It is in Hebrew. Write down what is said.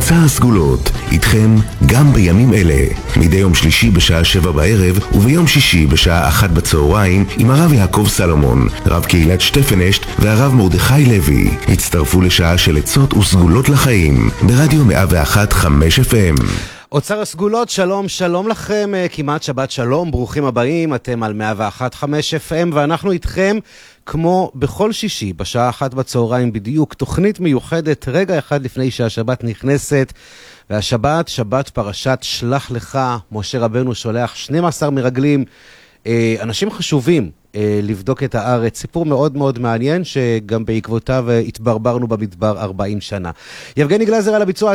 אוצר הסגולות, איתכם גם בימים אלה. מדי יום שלישי בשעה 7 בערב וביום שישי בשעה 1 בצהריים עם הרב יעקב סלומון, רב קהילת שטפנשט והרב מרדכי לוי. הצטרפו לשעה של עצות וסגולות לחיים ברדיו 101.5 FM. אוצר הסגולות, שלום, שלום לכם, כמעט שבת שלום, ברוכים הבאים, אתם על 101.5 FM ואנחנו איתכם כמו בכל שישי בשעה 1 בצהריים בדיוק, תוכנית מיוחדת רגע אחד לפני שהשבת נכנסת, והשבת, שבת פרשת שלח לך, משה רבנו שולח 12 מרגלים, אנשים חשובים לבדוק את הארץ, סיפור מאוד מאוד מעניין שגם בעקבותיו התברברנו במדבר 40 שנה. יבגני גלזר על הביצוע